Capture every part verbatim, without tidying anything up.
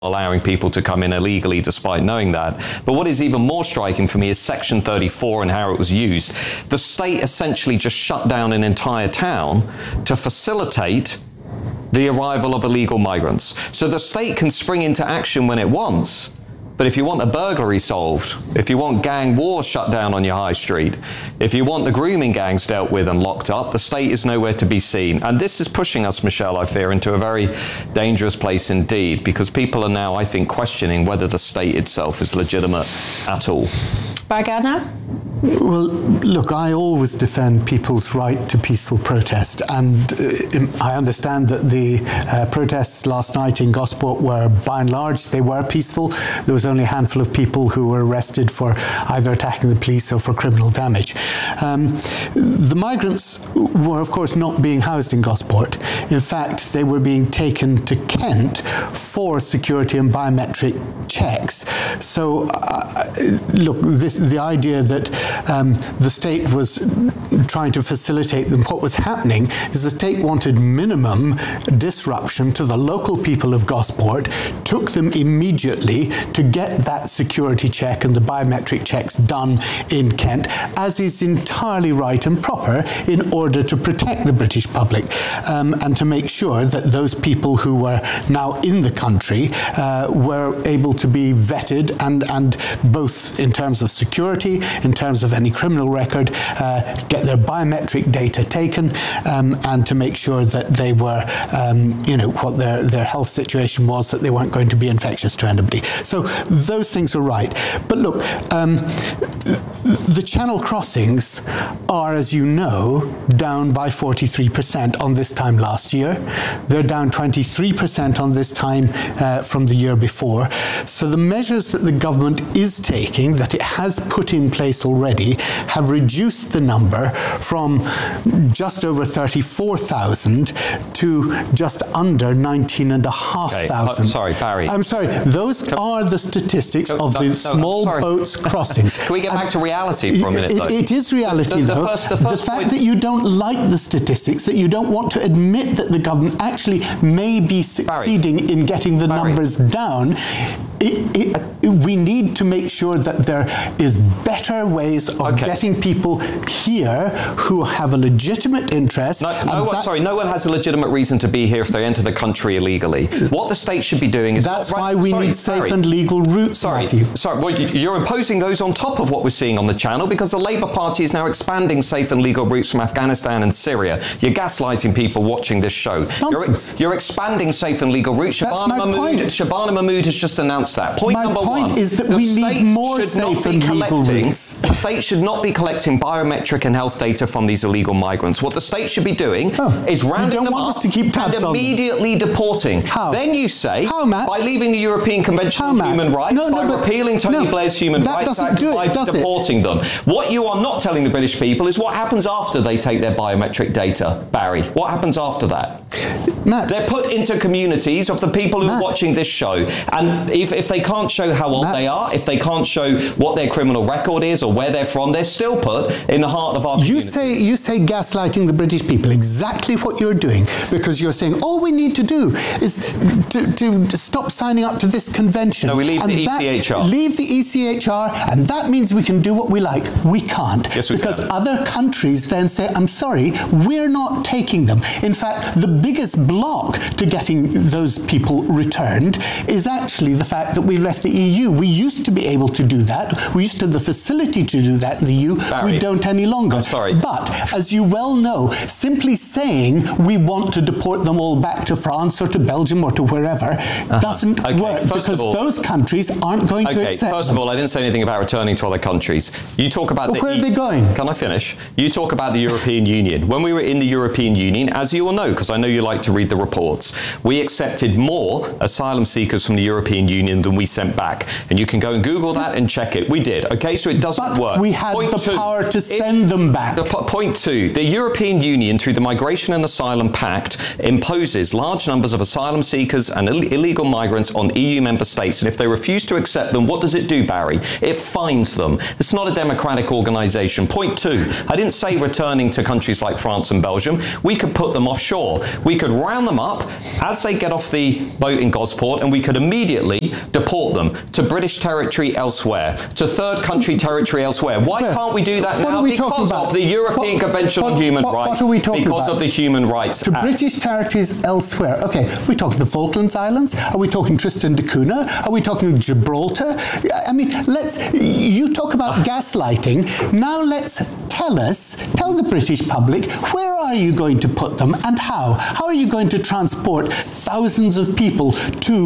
allowing people to come in illegally despite knowing that. But what is even more striking for me is Section thirty-four and how it was used. The state essentially just shut down an entire town to facilitate the arrival of illegal migrants. So the state can spring into action when it wants. But if you want a burglary solved, if you want gang wars shut down on your high street, if you want the grooming gangs dealt with and locked up, the state is nowhere to be seen. And this is pushing us, Michelle, I fear, into a very dangerous place indeed, because people are now, I think, questioning whether the state itself is legitimate at all. Barry Gardiner? Well, look, I always defend people's right to peaceful protest, and uh, I understand that the uh, protests last night in Gosport were, by and large, they were peaceful. There was only a handful of people who were arrested for either attacking the police or for criminal damage. Um, the migrants were, of course, not being housed in Gosport. In fact, they were being taken to Kent for security and biometric checks. So, uh, look, this, the idea that Um, the state was trying to facilitate them. What was happening is the state wanted minimum disruption to the local people of Gosport, took them immediately to get that security check and the biometric checks done in Kent, as is entirely right and proper in order to protect the British public um, and to make sure that those people who were now in the country uh, were able to be vetted and, and both in terms of security, in terms of any criminal record, uh, get their biometric data taken, um, and to make sure that they were, um, you know, what their, their health situation was, that they weren't going to be infectious to anybody. So those things are right. But look, um, the Channel crossings are, as you know, down by forty-three percent on this time last year. They're down twenty-three percent on this time uh, from the year before. So the measures that the government is taking, that it has put in place already, have reduced the number from just over thirty-four thousand to just under nineteen and a half okay. thousand. Oh, sorry, Barry. I'm sorry. Those Can, are the statistics no, of no, the no, small boats crossings. Can we get back and to reality for a minute, it, though? It is reality, the, the though. First, the, first the fact point... that you don't like the statistics, that you don't want to admit that the government actually may be succeeding Barry. in getting the Barry. numbers down, it, it, we need to make sure that there is better ways of okay. getting people here who have a legitimate interest. No, no one, sorry, no one has a legitimate reason to be here if they enter the country illegally. What the state should be doing is... That's not, why we sorry, need safe Barry. and legal routes, Sorry, Matthew. sorry. Well, you're imposing those on top of what we're seeing on the channel, because the Labour Party is now expanding safe and legal routes from Afghanistan and Syria. You're gaslighting people watching this show. Nonsense. You're, you're expanding safe and legal routes. That's Shabana my Mahmood, point. Shabana Mahmood has just announced that. Point my number point one. is that the we need more safe and legal routes. The state should not be collecting biometric and health data from these illegal migrants. What the state should be doing oh, is rounding you don't them want up us to keep tabs and immediately deporting. How? Then you say, How, Matt? by leaving the European Convention How, on Matt? Human Rights, no, no, by repealing Tony no, Blair's Human that Rights doesn't Act, do it, by does deporting it? them. What you are not telling the British people is what happens after they take their biometric data, Barry. What happens after that? Matt. They're put into communities of the people who Matt. are watching this show. And if, if they can't show how old Matt. they are, if they can't show what their criminal record is or where they're from, they're still put in the heart of our you community. say You say gaslighting the British people, exactly what you're doing, because you're saying all we need to do is to, to stop signing up to this convention. No, we leave and the E C H R. That, leave the E C H R, and that means we can do what we like. We can't. Yes, we because can. other countries then say, I'm sorry, we're not taking them. In fact, the biggest block to getting those people returned is actually the fact that we left the E U. We used to be able to do that. We used to have the facility to do that in the E U. Barry, we don't any longer. I'm sorry. But, as you well know, simply saying we want to deport them all back to France or to Belgium or to wherever uh-huh. doesn't okay. work, First because all, those countries aren't going okay. to accept First them. of all, I didn't say anything about returning to other countries. You talk about... Well, the where e- are they going? Can I finish? You talk about the European Union. When we were in the European Union, as you all know, because I know you like to read the reports, we accepted more asylum seekers from the European Union than we sent back. And you can go and Google that and check it. We did. Okay, so it doesn't but work. we had point the two, power to if, send them back. The, point two, the European Union, through the Migration and Asylum Pact, imposes large numbers of asylum seekers and Ill- illegal migrants on E U member states. And if they refuse to accept them, what does it do, Barry? It fines them. It's not a democratic organisation. Point two, I didn't say returning to countries like France and Belgium. We could put them offshore. We could round them up as they get off the boat in Gosport, and we could immediately deport them to British territory elsewhere, to third country territory elsewhere. Why Where? can't we do that What now? are we Because talking about? of the European What- Convention what- on Human what- Rights. what are we talking because about? of the Human Rights To Act. British territories elsewhere. Okay, are we talking the Falklands Islands? Are we talking Tristan da Cunha? Are we talking Gibraltar? I mean, let's, you talk about gaslighting. Now let's tell us, tell the British public, where are you going to put them and how? How are you going to transport thousands of people to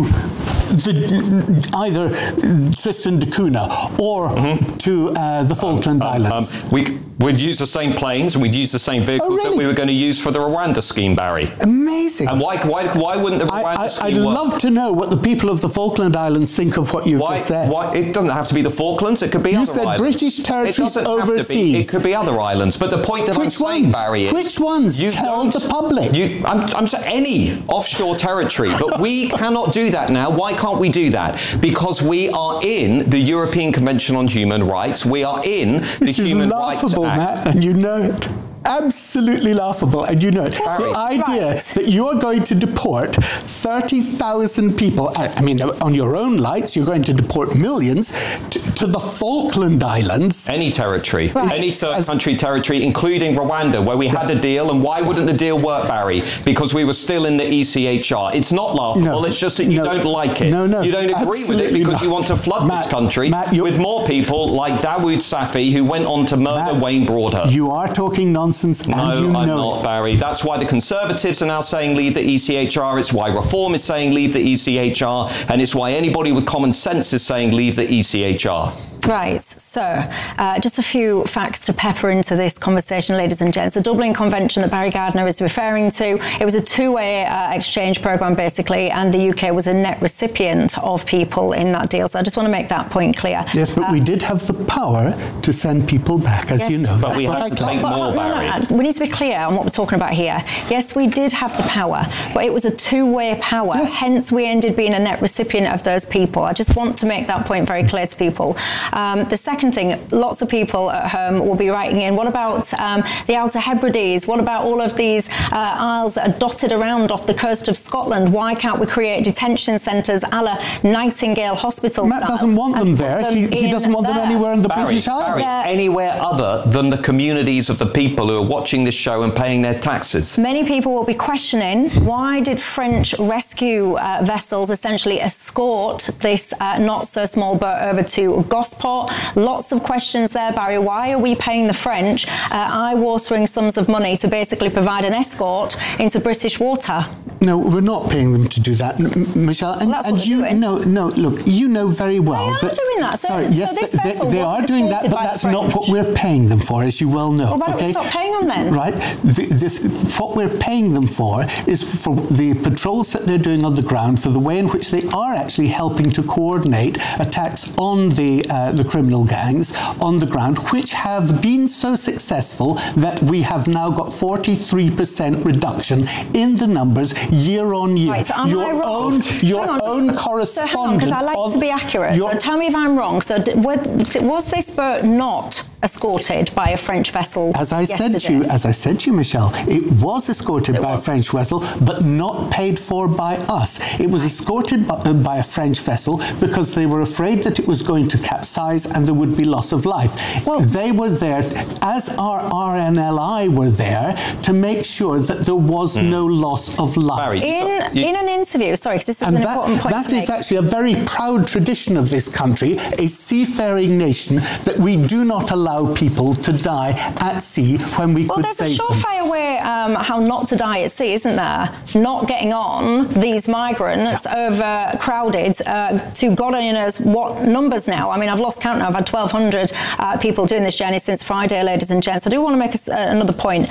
the, either Tristan da Cunha or mm-hmm. to uh, the Falkland um, um, Islands? Um, we, we'd use the same planes and we'd use the same vehicles oh, really? that we were going to use for the Rwanda scheme, Barry. Amazing. And why, why, why wouldn't the Rwanda I, I, scheme I'd work? love to know what the people of the Falkland Islands think of what you've why, just said. Why, it doesn't have to be the Falklands, it could be you other said islands. British territories it doesn't overseas. Have to be, it could be other islands. But the point that Which I'm ones? saying, Barry, is... Which ones? You Tell the public. You, I'm, I'm saying any offshore territory, but we cannot do that now. Why can't we do that? Because we are in the European Convention on Human Rights. We are in the this Human is Rights laughable, Act. Matt, and you know it. Absolutely laughable, and you know it. Barry. The idea Right. that you're going to deport thirty thousand people, I I mean, on your own lights, you're going to deport millions to, to the Falkland Islands. Any territory, Right. any third As- country territory, including Rwanda, where we had a deal. And why wouldn't the deal work, Barry? Because we were still in the E C H R. It's not laughable. No. It's just that you No. don't like it. No, no, You don't agree with it absolutely because not. you want to flood Matt, this country Matt, you're- with more people like Dawood Safi, who went on to murder Matt, Wayne Broadhurst. You are talking nonsense, No, and you I'm know not, it. Barry. That's why the Conservatives are now saying leave the E C H R. It's why Reform is saying leave the E C H R. And it's why anybody with common sense is saying leave the E C H R. Right, so uh, just a few facts to pepper into this conversation, ladies and gents. The Dublin Convention that Barry Gardiner is referring to, it was a two-way uh, exchange programme, basically, and the U K was a net recipient of people in that deal. So I just want to make that point clear. Yes, but uh, we did have the power to send people back, as Yes, you know. But That's we what had I to thought. take But- more, no, no, Barry. no, we need to be clear on what we're talking about here. Yes, we did have the power, but it was a two-way power. Yes. Hence, we ended being a net recipient of those people. I just want to make that point very clear to people. Um, the second thing, lots of people at home will be writing in, what about um, the Outer Hebrides? What about all of these uh, isles that are dotted around off the coast of Scotland? Why can't we create detention centres a la Nightingale Hospital Matt style doesn't want and them put there. them He, he in doesn't want them there? anywhere in the Barry, British Isles. Barry, Yeah. anywhere other than the communities of the people who are watching this show and paying their taxes. Many people will be questioning, why did French rescue uh, vessels essentially escort this uh, not so small boat over to Gosport? Lots of questions there, Barry. Why are we paying the French uh, eye-watering sums of money to basically provide an escort into British water? No, we're not paying them to do that, M- M- Michelle. And, Well, that's and what you, they're doing. no, no. Look, you know very well They are that doing that. So- sorry, so yes, this they, vessel they are wasn't doing that, escorted but by the that's not French. what we're paying them for, as you well know. Well, why don't we okay? stop paying them then? Right. The, this, what we're paying them for is for the patrols that they're doing on the ground, for the way in which they are actually helping to coordinate attacks on the uh, the criminal gangs on the ground, which have been so successful that we have now got forty-three percent reduction in the numbers year on year. Right, so am your I wrong? own, your Hang on, own just- correspondent. So hang on, because I like on- to be accurate. your- So tell me if I'm wrong. So d- was, was this boat not escorted by a French vessel As I yesterday? said to you, as I said to you, Michelle, it was escorted It by was. a French vessel, but not paid for by us. It was escorted by, uh, by a French vessel because they were afraid that it was going to capsize and there would be loss of life. Well- they were there, as our R N L I were there, to make sure that there was no loss of life. Barry, In, You- in an interview, sorry, because this is And an that, important point that to is make. actually a very proud tradition of this country, a seafaring nation, that we do not allow people to die at sea when we Well, could there's a save them. surefire way um, how not to die at sea, isn't there? Not getting on these migrants overcrowded uh, to God only knows what numbers now. I mean, I've lost count now. I've had twelve hundred uh, people doing this journey since Friday, ladies and gents. I do want to make a s uh, another point.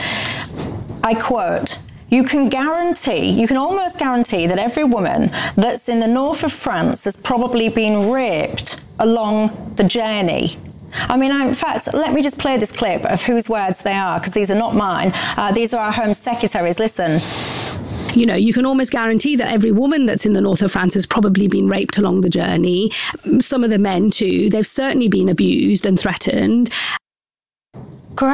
I quote, you can guarantee, you can almost guarantee that every woman that's in the north of France has probably been raped along the journey. I mean, I, in fact, let me just play this clip of whose words they are, because these are not mine. Uh, these are our Home Secretary's. Listen. You know, you can almost guarantee that every woman that's in the north of France has probably been raped along the journey. Some of the men too. They've certainly been abused and threatened. Great.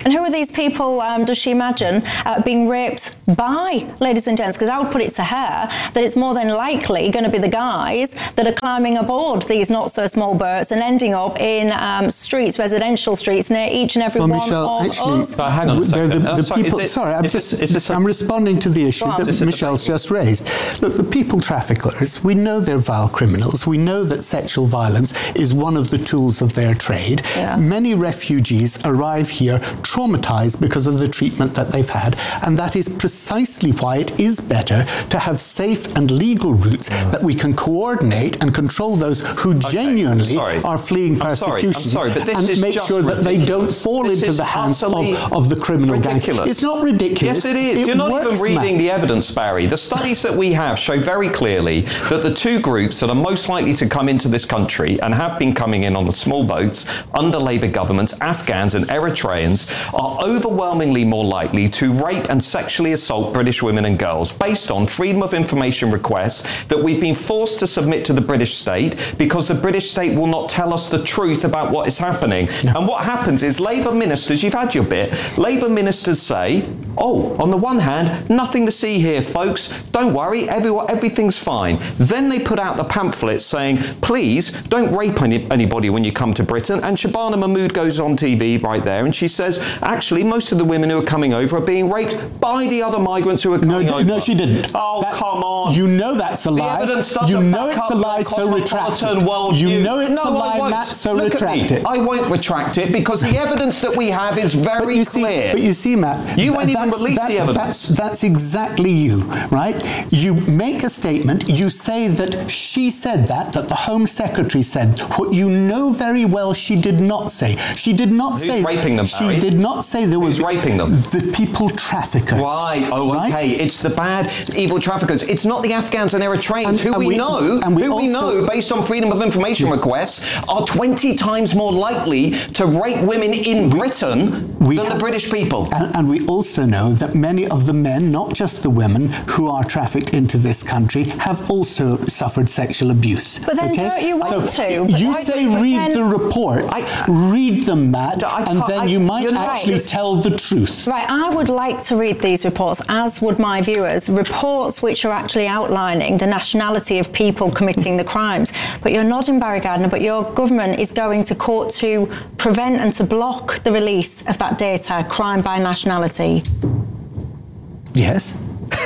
And who are these people, um, does she imagine, uh, being raped by, ladies and gents? Because I would put it to her that it's more than likely going to be the guys that are climbing aboard these not-so-small boats and ending up in um, streets, residential streets, near each and every well, one Michelle, of actually, us. But hang on a second. The, the Uh, sorry, people, is it- sorry, I'm is just, this- is this a- I'm responding to the issue Go on. that Is it a Michelle's debate? just raised. Look, the people traffickers, we know they're vile criminals. We know that sexual violence is one of the tools of their trade. Yeah. Many refugees arrive here traumatized because of the treatment that they've had, and that is precisely why it is better to have safe and legal routes Mm. that we can coordinate and control those who genuinely sorry. are fleeing I'm sorry, I'm persecution sorry, but this and is make just sure that they don't ridiculous. fall This into is the hands of, utterly of the criminal gangs. ridiculous. It's not ridiculous. Yes, it is. It You're not works, even reading Matt. the evidence, Barry. The studies that we have show very clearly that the two groups that are most likely to come into this country and have been coming in on the small boats under Labour governments, Afghans and Eritreans, are overwhelmingly more likely to rape and sexually assault British women and girls based on freedom of information requests that we've been forced to submit to the British state because the British state will not tell us the truth about what is happening. No. And what happens is Labour ministers, you've had your bit, Labour ministers say, oh, on the one hand, nothing to see here, folks. Don't worry, everyone, everything's fine. Then they put out the pamphlets saying, please don't rape any, anybody when you come to Britain. And Shabana Mahmood goes on T V right there and she says, actually, most of the women who are coming over are being raped by the other migrants who are No, coming over. no, she didn't. Oh, That- come on. You know that's a The lie. evidence doesn't You know back it's up a lie, your so retract cosmopolitan it. worldview. You know it's no, a lie, I won't. Matt, so Look retract at me. it. I won't retract it because the evidence that we have is very But you see, clear. but you see, Matt, You won't th- even that's- release that- the evidence. That's, that's exactly you, right? You make a statement, you say that she said that, that the Home Secretary said, what you know very well she did not say. She did not Who's say... raping them, She Barry? did not say there was... Who's raping them? The people traffickers. Right, oh, right? okay. It's the bad, evil traffickers. It's not the Afghans and Eritreans And- who and we, we- know, and we who we also- know, based on freedom of information requests, are twenty times more likely to rape women in Britain we than have- the British people. And, and we also know that many of the men, not just the women, who are trafficked into this country have also suffered sexual abuse. But then okay? don't you want so to? But You why say do you read pretend- the reports, I- read them, Matt, I and can't- then I- you might you're not- actually it's- tell the truth. Right, I would like to read these reports, as would my viewers, reports which are actually outlining the nationality of people committing the crimes. But you're nodding, Barry Gardiner, but your government is going to court to prevent and to block the release of that data, crime by nationality. Yes.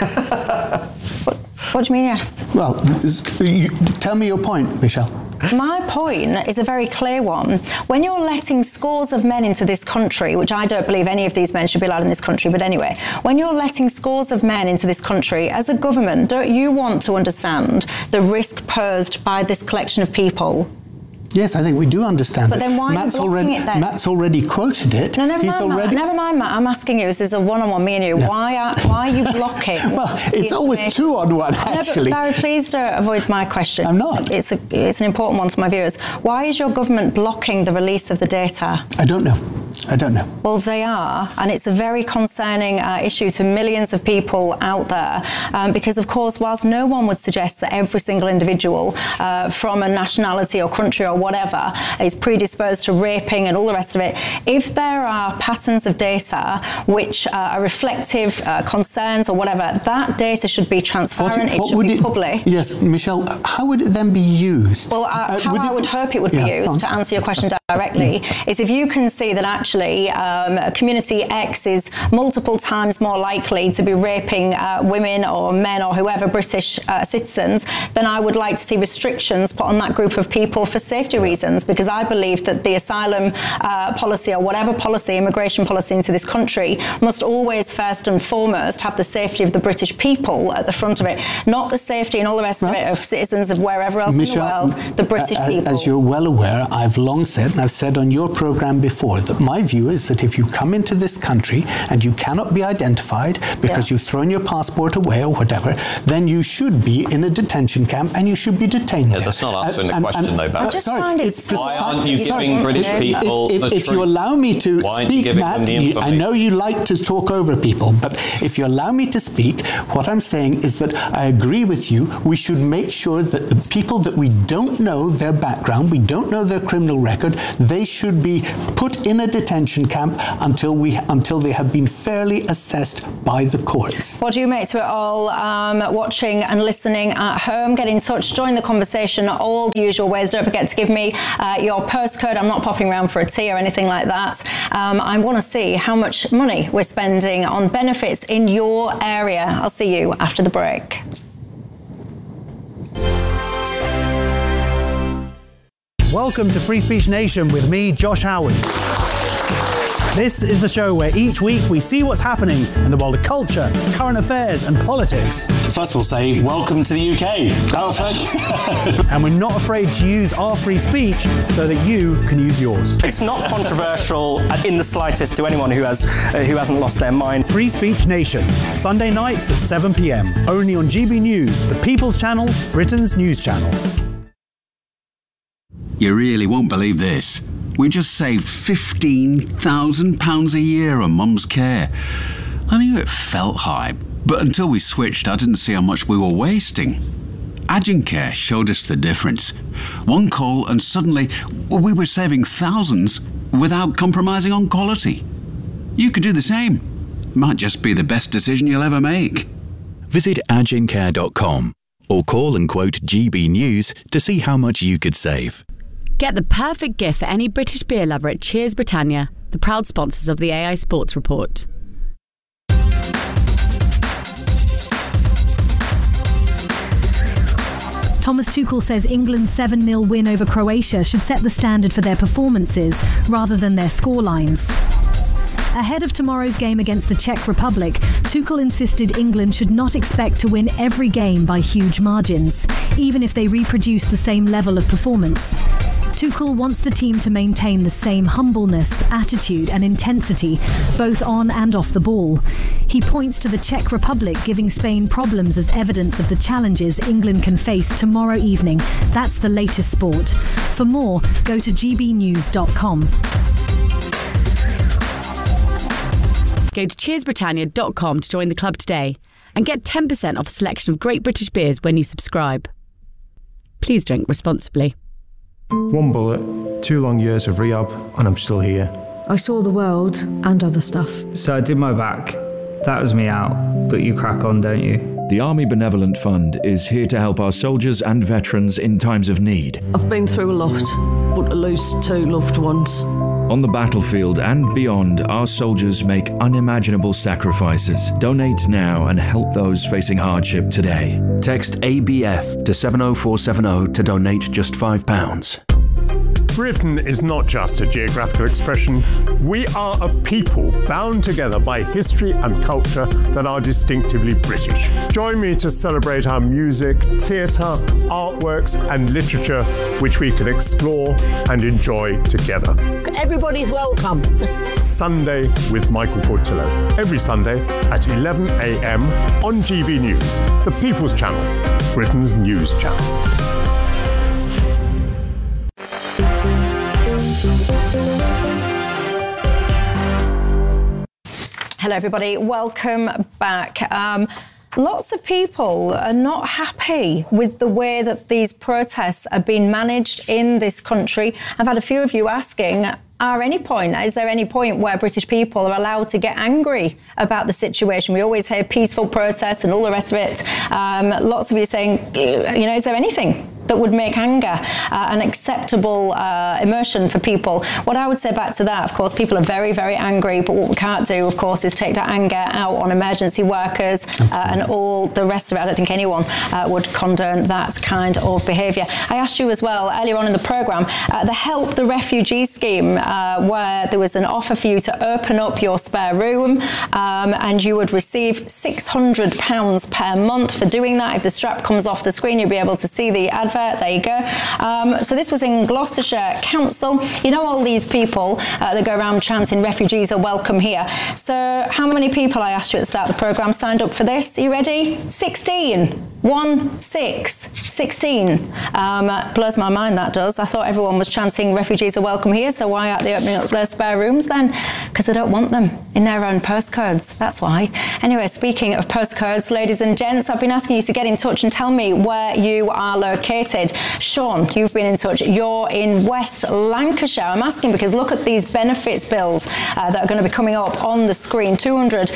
What, what do you mean, yes? Well, you, tell me your point, Michelle. My point is a very clear one. When you're letting scores of men into this country, which I don't believe any of these men should be allowed in this country, but anyway, when you're letting scores of men into this country, as a government, don't you want to understand the risk posed by this collection of people? Yes, I think we do understand But it. then why are you Matt's blocking already, it then? Matt's already quoted it. No, never He's mind, already. Matt. Never mind, Matt. I'm asking you. This is a one-on-one, me and you. Yeah. Why are why are you blocking? Well, the it's always information? two on one, No, but actually. Barry, please don't avoid my question. I'm not. It's, a, it's an important one to my viewers. Why is your government blocking the release of the data? I don't know. I don't know. Well, they are, and it's a very concerning uh, issue to millions of people out there, um, because, of course, whilst no one would suggest that every single individual uh, from a nationality or country or whatever is predisposed to raping and all the rest of it, if there are patterns of data which uh, are reflective uh, concerns or whatever, that data should be transparent, it should be public. Yes, Michelle, how would it then be used? Well, uh, Uh, how would I it- would hope it would Yeah, be go on. used, to answer your question directly, is if you can see that actually um, community X is multiple times more likely to be raping uh, women or men or whoever, British uh, citizens, then I would like to see restrictions put on that group of people for safety reasons, because I believe that the asylum uh, policy or whatever policy, immigration policy into this country must always first and foremost have the safety of the British people at the front of it, not the safety and all the rest of Well, it of citizens of wherever else Michelle, in the world, the British a- a- people. As you're well aware, I've long said, and I've said on your program before, that my view is that if you come into this country and you cannot be identified because Yeah. you've thrown your passport away or whatever, then you should be in a detention camp and you should be detained Yeah, there. that's not answering the And- question, and- though, Barry. I just sorry, find it it's so- Why precise- aren't you sorry, giving British if- people if, the if, if you truth? allow me to Why aren't you speak, giving Matt, them the you- I information? know you like to talk over people, but if you allow me to speak, what I'm saying is that I agree with you. We should make sure that the people that we don't know their background, we don't know their criminal record, they should be put in a detention detention camp until we until they have been fairly assessed by the courts. What do you make to it all? Um, watching and listening at home, get in touch, join the conversation all the usual ways. Don't forget to give me uh, your postcode. I'm not popping around for a tea or anything like that. Um, I want to see how much money we're spending on benefits in your area. I'll see you after the break. Welcome to Free Speech Nation with me, Josh Howard. This is the show where each week we see what's happening in the world of culture, current affairs and politics. First we'll say, welcome to the U K. And we're not afraid to use our free speech so that you can use yours. It's not controversial in the slightest to anyone who has uh, who hasn't lost their mind. Free Speech Nation, Sunday nights at seven p.m. Only on G B News, the People's Channel, Britain's news channel. You really won't believe this. We just saved fifteen thousand pounds a year on Mum's care. I knew it felt high, but until we switched, I didn't see how much we were wasting. Agincare showed us the difference. One call and suddenly we were saving thousands without compromising on quality. You could do the same. It might just be the best decision you'll ever make. Visit agincare dot com or call and quote G B News to see how much you could save. Get the perfect gift for any British beer lover at Cheers Britannia, the proud sponsors of the A I Sports Report. Thomas Tuchel says England's seven nil win over Croatia should set the standard for their performances rather than their scorelines. Ahead of tomorrow's game against the Czech Republic, Tuchel insisted England should not expect to win every game by huge margins, even if they reproduce the same level of performance. Tuchel wants the team to maintain the same humbleness, attitude and intensity, both on and off the ball. He points to the Czech Republic giving Spain problems as evidence of the challenges England can face tomorrow evening. That's the latest sport. For more, go to g b news dot com. Go to cheers britannia dot com to join the club today and get ten percent off a selection of great British beers when you subscribe. Please drink responsibly. One bullet, two long years of rehab, and I'm still here. I saw the world and other stuff. So I did my back. That was me out, but you crack on, don't you? The Army Benevolent Fund is here to help our soldiers and veterans in times of need. I've been through a lot, but to lose two loved ones. On the battlefield and beyond, our soldiers make unimaginable sacrifices. Donate now and help those facing hardship today. Text A B F to seven oh four seven oh to donate just five pounds. Britain is not just a geographical expression. We are a people bound together by history and culture that are distinctively British. Join me to celebrate our music, theatre, artworks and literature, which we can explore and enjoy together. Everybody's welcome. Sunday with Michael Portillo. Every Sunday at eleven a.m. on G B News, the People's Channel, Britain's news channel. Hello, everybody. Welcome back. Um, lots of people are not happy with the way that these protests are being managed in this country. I've had a few of you asking, are any point, is there any point where British people are allowed to get angry about the situation? We always hear peaceful protests and all the rest of it. Um, lots of you saying, you know, is there anything that would make anger uh, an acceptable uh, emotion for people? What I would say back to that, of course, people are very, very angry, but what we can't do, of course, is take that anger out on emergency workers uh, and all the rest of it. I don't think anyone uh, would condone that kind of behaviour. I asked you as well earlier on in the programme, uh, the Help the Refugee scheme, uh, where there was an offer for you to open up your spare room um, and you would receive six hundred pounds per month for doing that. If the strap comes off the screen, you'll be able to see the advert. There you go. Um, so this was in Gloucestershire Council. You know all these people uh, that go around chanting refugees are welcome here. So how many people, I asked you at the start of the programme, signed up for this? Are you ready? sixteen. One, six, sixteen. Um, blows my mind, that does. I thought everyone was chanting refugees are welcome here, so why aren't they opening up their spare rooms then? Because they don't want them in their own postcodes, that's why. Anyway, speaking of postcodes, ladies and gents, I've been asking you to get in touch and tell me where you are located. Sean, you've been in touch. You're in West Lancashire. I'm asking because look at these benefits bills uh, that are going to be coming up on the screen. two hundred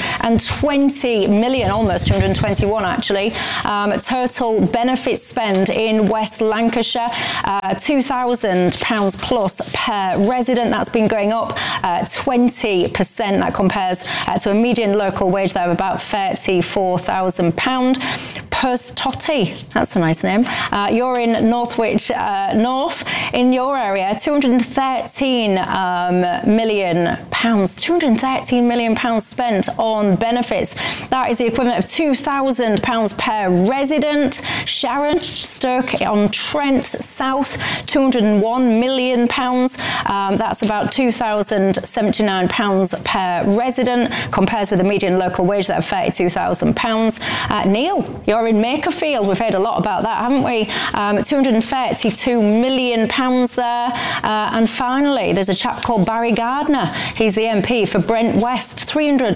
twenty million, almost two hundred twenty-one actually. Um, total benefit spend in West Lancashire, uh, two thousand pounds plus per resident. That's been going up uh, twenty percent. That compares uh, to a median local wage there of about thirty-four thousand pounds. Pers Totty, that's a nice name. Uh, you're in Northwich uh, North. In your area, two hundred thirteen um, million pounds. two hundred thirteen million pounds spent on benefits. That is the equivalent of two thousand pounds per resident. Sharon, Stoke-on-Trent South, two hundred one million pounds. Um, that's about two thousand seventy-nine pounds per resident. Compares with the median local wage there of thirty-two thousand pounds. Uh, Neil, you're in Makerfield. We've heard a lot about that, haven't we? Um, two hundred thirty-two million pounds there. Uh, and finally, there's a chap called Barry Gardner. He's the M P for Brent West. three hundred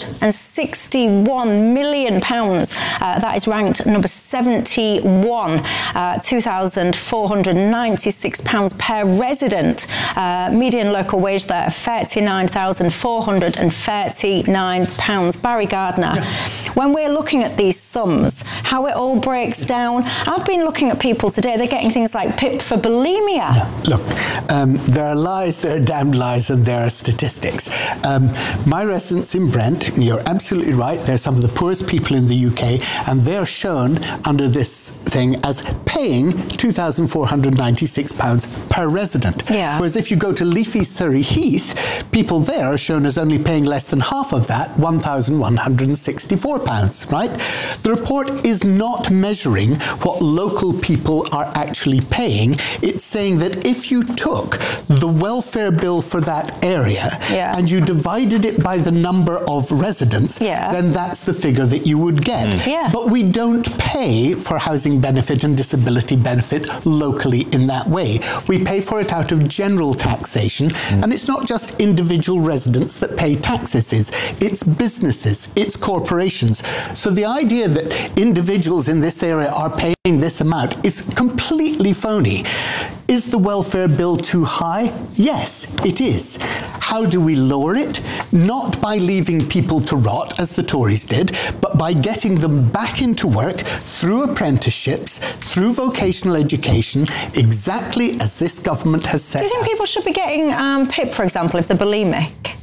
sixty-one million pounds. Uh, that is ranked number seventy-one. Uh, two thousand four hundred ninety-six pounds per resident. Uh, median local wage there, thirty-nine thousand four hundred thirty-nine pounds. Barry Gardner. When we're looking at these sums, how it all breaks down, I've been looking at people today, they're getting things like P I P for bulimia. Look, um, there are lies, there are damned lies, and there are statistics. Um, my residents in Brent, and you're absolutely right, they're some of the poorest people in the U K, and they're shown under this thing as paying two thousand four hundred ninety-six pounds per resident. Yeah. Whereas if you go to leafy Surrey Heath, people there are shown as only paying less than half of that, one thousand one hundred sixty-four pounds, right? The report is not measuring what local people are actually paying. It's saying that if you took the welfare bill for that area yeah. and you divided it by the number of residents, yeah. then that's the figure that you would get. Mm. Yeah. But we don't pay for housing benefit and disability benefit locally in that way. We pay for it out of general taxation, mm. and it's not just individual residents that pay taxes, it's businesses, it's corporations. So the idea that individuals in this area are paying this amount is completely phony. Is the welfare bill too high? Yes, it is. How do we lower it? Not by leaving people to rot, as the Tories did, but by getting them back into work through apprenticeships, through vocational education, exactly as this government has set Do you think out. people should be getting um, P I P, for example, if they're bulimic?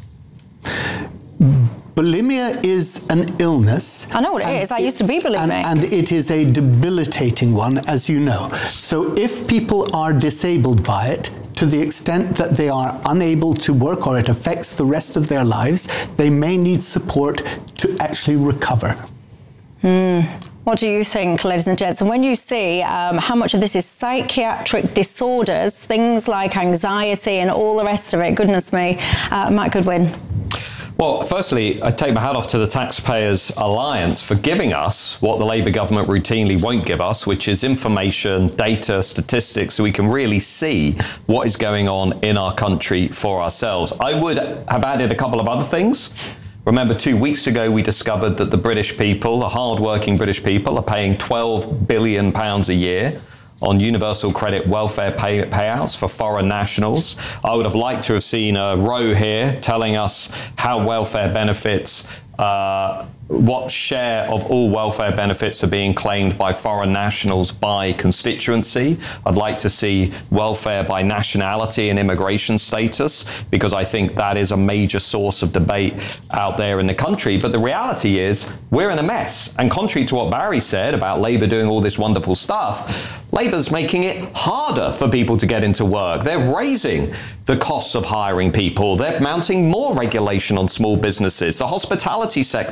Bulimia is an illness. I know what it is. I used to be bulimic. And, and it is a debilitating one, as you know. So if people are disabled by it, to the extent that they are unable to work or it affects the rest of their lives, they may need support to actually recover. Hmm. What do you think, ladies and gents? And when you see um, how much of this is psychiatric disorders, things like anxiety and all the rest of it, goodness me, uh, Matt Goodwin. Well, firstly, I take my hat off to the Taxpayers Alliance for giving us what the Labour government routinely won't give us, which is information, data, statistics, so we can really see what is going on in our country for ourselves. I would have added a couple of other things. Remember, two weeks ago, we discovered that the British people, the hard-working British people, are paying twelve billion pounds a year on universal credit welfare pay, payouts for foreign nationals. I would have liked to have seen a row here telling us how welfare benefits, uh, what share of all welfare benefits are being claimed by foreign nationals by constituency. I'd like to see welfare by nationality and immigration status, because I think that is a major source of debate out there in the country. But the reality is we're in a mess. And contrary to what Barry said about Labour doing all this wonderful stuff, Labour's making it harder for people to get into work. They're raising the costs of hiring people. They're mounting more regulation on small businesses. The hospitality sector has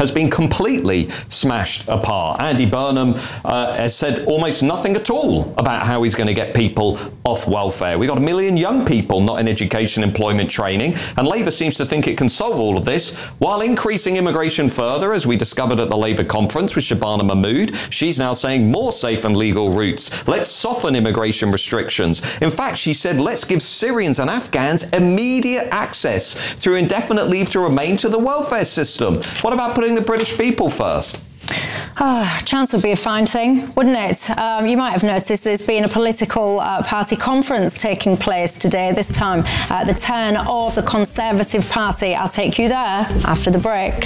has been completely smashed apart. Andy Burnham uh, has said almost nothing at all about how he's going to get people off welfare. We've got a million young people not in education, employment, training, and Labour seems to think it can solve all of this while increasing immigration further, as we discovered at the Labour conference with Shabana Mahmood. She's now saying more safe and legal routes. Let's soften immigration restrictions. In fact, she said, let's give Syrians and Afghans immediate access through indefinite leave to remain to the welfare system. What about putting the British people first? Ah, chance would be a fine thing, wouldn't it? Um, you might have noticed there's been a political uh, party conference taking place today, this time at the turn of the Conservative Party. I'll take you there after the break.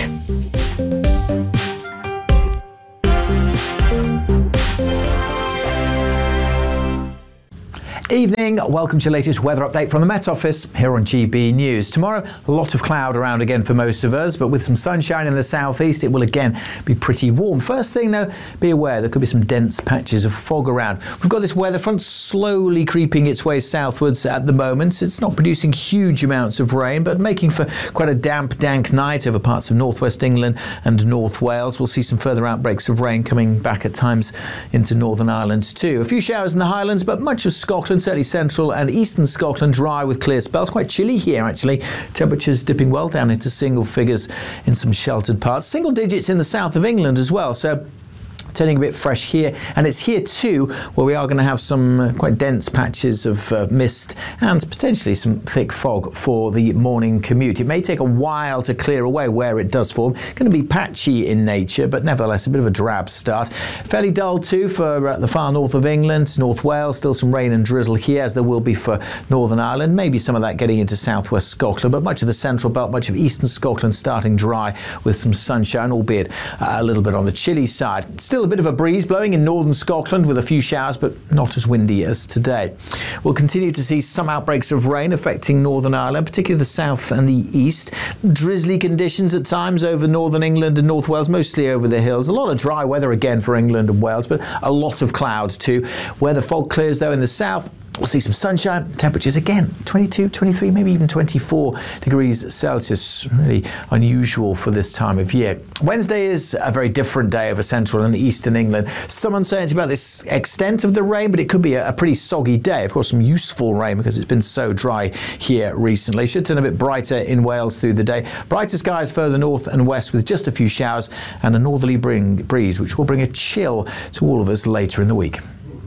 Evening, welcome to your latest weather update from the Met Office here on G B News. Tomorrow, a lot of cloud around again for most of us, but with some sunshine in the southeast, it will again be pretty warm. First thing though, be aware there could be some dense patches of fog around. We've got this weather front slowly creeping its way southwards at the moment. It's not producing huge amounts of rain, but making for quite a damp, dank night over parts of northwest England and North Wales. We'll see some further outbreaks of rain coming back at times into Northern Ireland too. A few showers in the Highlands, but much of Scotland, certainly central and eastern Scotland, dry with clear spells. Quite chilly here actually. Temperatures dipping well down into single figures in some sheltered parts. Single digits in the south of England as well. So turning a bit fresh here, and it's here too where we are going to have some uh, quite dense patches of uh, mist and potentially some thick fog for the morning commute. It may take a while to clear away where it does form. It's going to be patchy in nature, but nevertheless a bit of a drab start. Fairly dull too for uh, the far north of England, North Wales. Still some rain and drizzle here, as there will be for Northern Ireland. Maybe some of that getting into southwest Scotland, but much of the central belt, much of eastern Scotland starting dry with some sunshine, albeit uh, a little bit on the chilly side. Still a bit of a breeze blowing in northern Scotland with a few showers, but not as windy as today. We'll continue to see some outbreaks of rain affecting Northern Ireland, particularly the south and the east. Drizzly conditions at times over northern England and North Wales, mostly over the hills. A lot of dry weather again for England and Wales, but a lot of clouds too. Where the fog clears though in the south, we'll see some sunshine. Temperatures again, twenty-two, twenty-three, maybe even twenty-four degrees Celsius. Really unusual for this time of year. Wednesday is a very different day over central and eastern England. Some uncertainty about this extent of the rain, but it could be a, a pretty soggy day. Of course, some useful rain because it's been so dry here recently. Should turn a bit brighter in Wales through the day. Brighter skies further north and west with just a few showers and a northerly bring, breeze, which will bring a chill to all of us later in the week.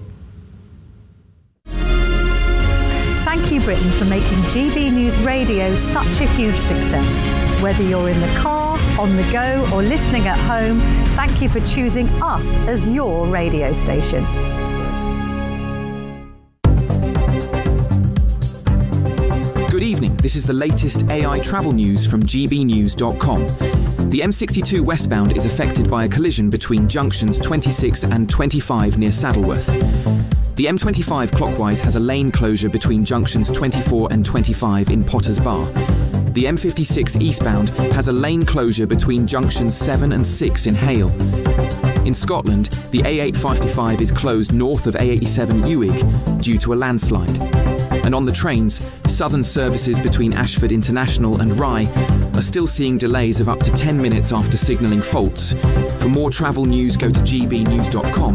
Thank you, Britain, for making G B News Radio such a huge success. Whether you're in the car, on the go, or listening at home, thank you for choosing us as your radio station. Good evening. This is the latest A I travel news from G B news dot com. The M sixty-two westbound is affected by a collision between junctions twenty-six and twenty-five near Saddleworth. The M twenty-five clockwise has a lane closure between junctions twenty-four and twenty-five in Potters Bar. The M fifty-six eastbound has a lane closure between junctions seven and six in Hale. In Scotland, the A eight fifty-five is closed north of A eighty-seven Uig due to a landslide. And on the trains, southern services between Ashford International and Rye are still seeing delays of up to ten minutes after signalling faults. For more travel news, go to G B news dot com.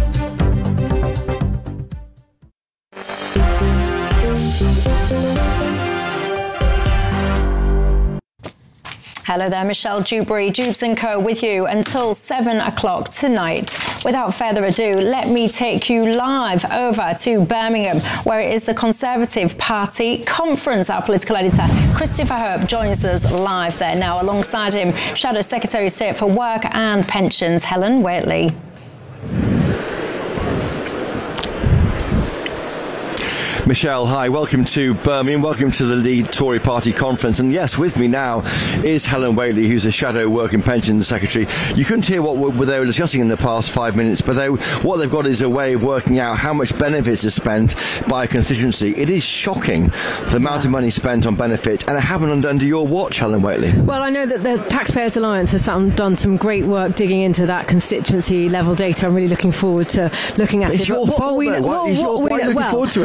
Hello there, Michelle Dewberry, Jubes and Co with you until seven o'clock tonight. Without further ado, let me take you live over to Birmingham, where it is the Conservative Party conference. Our political editor, Christopher Hope, joins us live there now. Alongside him, Shadow Secretary of State for Work and Pensions, Helen Whately. Michelle, hi, welcome to Birmingham, welcome to the Lead Tory Party conference, and yes, with me now is Helen Whately, who's the Shadow Work and Pensions Secretary. You couldn't hear what they were discussing in the past five minutes, but they, what they've got is a way of working out how much benefits is spent by a constituency. It is shocking, the amount of money spent on benefit, and it happened under, under your watch, Helen Whately. Well, I know that the Taxpayers Alliance has done some great work digging into that constituency level data. I'm really looking forward to looking at it's it. Your what, fault, what, what, what, is what, your, why are you looking well, forward to it? Well,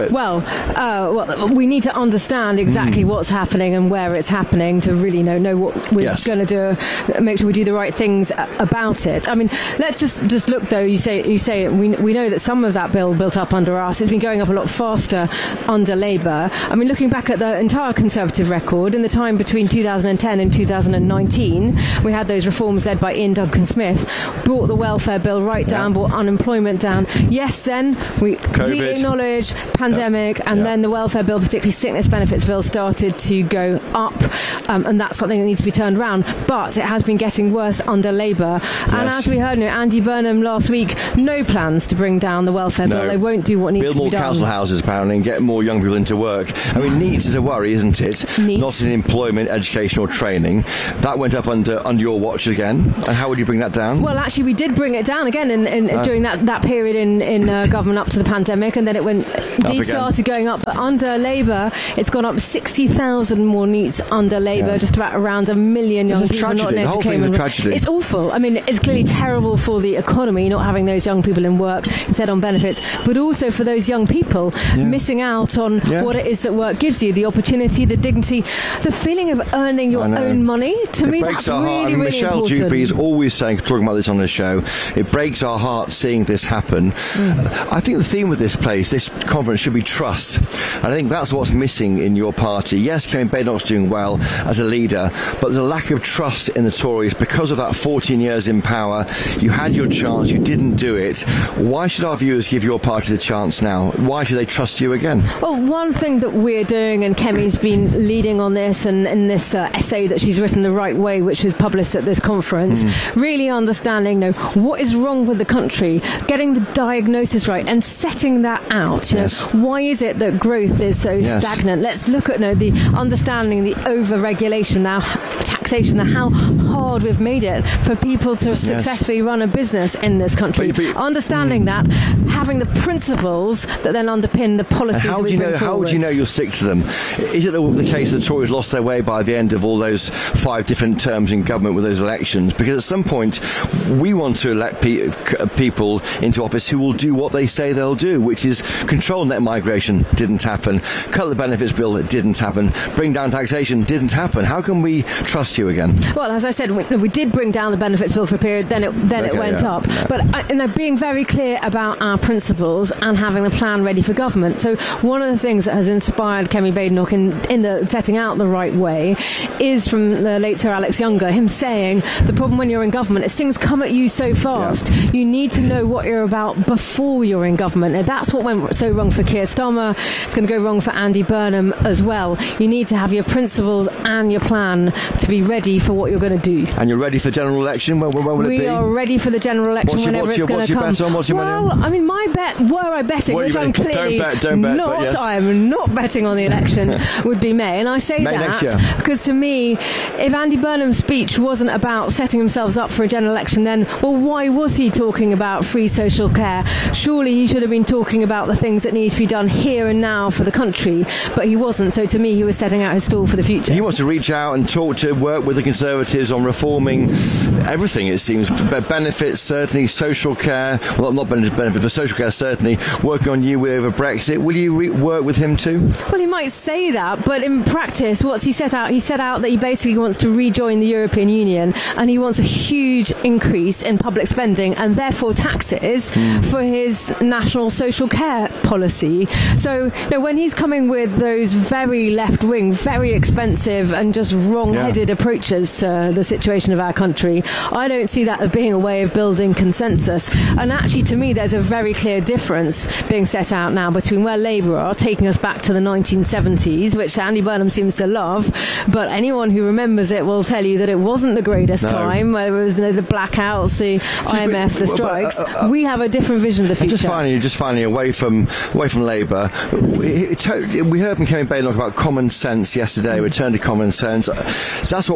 Uh, well, we need to understand exactly mm. what's happening and where it's happening to really know know what we're yes. going to do, make sure we do the right things about it. I mean, let's just, just look though. You say you say we we know that some of that bill built up under us. It's been going up a lot faster under Labour. I mean, looking back at the entire Conservative record in the time between two thousand ten and two thousand nineteen, we had those reforms led by Ian Duncan Smith, brought the welfare bill right down, yeah. brought unemployment down. Yes, then we completely acknowledge pandemic, yeah. and yeah. then the welfare bill, particularly sickness benefits bill, started to go up, um, and that's something that needs to be turned around. But it has been getting worse under Labour. Yes. And as we heard, you know, Andy Burnham last week, no plans to bring down the welfare no. bill. They won't do what needs Build to be done. Build more council houses, apparently, and get more young people into work. I mean, NEETs is a worry, isn't it? NEETs. Not in employment, education or training. That went up under under your watch again. And how would you bring that down? Well, actually, we did bring it down again in, in, uh, during that, that period in, in uh, government up to the pandemic, and then it went indeed started going up. But under Labour, it's gone up sixty thousand more NEETs under Labour, yeah. just about around a million young it's people tragedy. not in the education. Whole thing's a tragedy. It's awful. I mean, it's clearly terrible for the economy not having those young people in work instead on benefits, but also for those young people yeah. missing out on yeah. what it is that work gives you, the opportunity, the dignity, the feeling of earning your own money. To it me, breaks that's our really, heart. I mean, really Michelle important. Dupy is always saying, talking about this on the show, it breaks our heart seeing this happen. Mm. Uh, I think the theme of this place, this conference, should be trust. And I think that's what's missing in your party. Yes, Kevin Badenoch's doing well as a leader, but there's a lack of trust in the Tories because of that fourteen years in power. You had your chance, you didn't do it. Why should our viewers give your party the chance now? Why should they trust you again? Well, one thing that we're doing, and Kemi's been leading on this, and in this uh, essay that she's written, The Right Way, which was published at this conference, mm. really understanding, you know, what is wrong with the country, getting the diagnosis right, and setting that out. You yes. know, why is it that growth is so yes. stagnant? Let's look at you know, the understanding the over-regulation now, taxation, how hard we've made it for people to yes. successfully run a business in this country. But, but, understanding mm. that, having the principles that then underpin the policies how that we do you bring know? forward. How would you know you'll stick to them? Is it the, the case that the Tories lost their way by the end of all those five different terms in government with those elections? Because at some point, we want to elect pe- people into office who will do what they say they'll do, which is control net migration. Didn't happen. Cut the benefits bill. It didn't happen. Bring down taxation. Didn't happen. How can we trust you again? Well, as I said, we, we did bring down the benefits bill for a period. Then it then okay, it went yeah, up. yeah. But uh, you know, being very clear about our principles and having a plan ready for government. So one of the things that has inspired Kemi Badenoch in, in the setting out The Right Way is from the late Sir Alex Younger, him saying the problem when you're in government is things come at you so fast. Yeah. You need to know what you're about before you're in government. Now, that's what went so wrong for Keir Starmer. It's going to go wrong for Andy Burnham as well. You need to have your principles and your plan to be ready for what you're going to do. And you're ready for general election? When, when will we it be? We are ready for the general election what's your, whenever what's it's your, going to come. What's your bet on? What's your well, money on? I mean, my bet, were I betting, what which I'm betting? clearly don't bet, don't bet, not, yes. I'm not betting on the election, would be May. And I say May that next year. because to me, if Andy Burnham's speech wasn't about setting themselves up for a general election, then, well, why was he talking about free social care? Surely he should have been talking about the things that need to be done here and now for the country, but he wasn't. So to me, he was setting out his stall for the future. He wants to reach out and talk to, work with the Conservatives on reforming everything, it seems. Benefits, certainly, social care, well, not benefits, but social care, certainly. Working on you over Brexit. Will you re- work with him too? Well, he might say that, but in practice, what's he set out? He set out that he basically wants to rejoin the European Union, and he wants a huge increase in public spending and therefore taxes mm. for his national social care policy. So, you know, when he's coming with those very left-wing, very expensive and just wrong-headed yeah. approaches to the situation of our country, I don't see that as being a way of building consensus. And actually, to me, there's a very clear difference being set out now between where Labour are, taking us back to the nineteen seventies, which Andy Burnham seems to love, but anyone who remembers it will tell you that it wasn't the greatest no. time, where there was you know, the blackouts, the so, I M F, but, the strikes. But, uh, uh, we have a different vision of the future. Just finally, just finally, away from away from Labour, we, we heard from Kemi Badenoch about common sense yesterday, return to common sense. That's what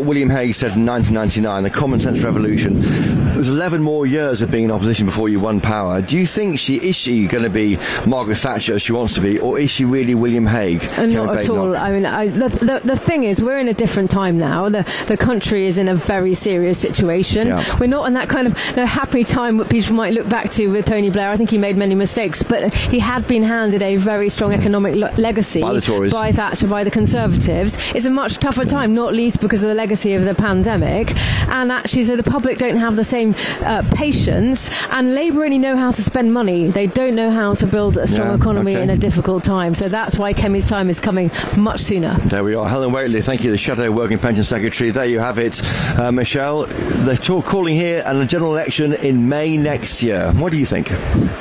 what William Hague said in nineteen ninety-nine, the Common Sense Revolution. It was eleven more years of being in opposition before you won power. Do you think she is she going to be Margaret Thatcher as she wants to be, or is she really William Hague? Uh, not at all. I mean, I, the, the the thing is, we're in a different time now. The the country is in a very serious situation. Yeah. We're not in that kind of you know, happy time that people might look back to with Tony Blair. I think he made many mistakes, but he had been handed a very strong economic lo- legacy by the Tories, by Thatcher, by the Conservatives. It's a much tougher time, not least because of the legacy of the pandemic. And actually, so the public don't have the same uh, patience. And Labour only know how to spend money. They don't know how to build a strong yeah, economy okay. in a difficult time. So that's why Kemi's time is coming much sooner. There we are. Helen Whately, thank you, the Shadow Working Pension Secretary. There you have it. Uh, Michelle, they're talk- calling here and a general election in May next year. What do you think?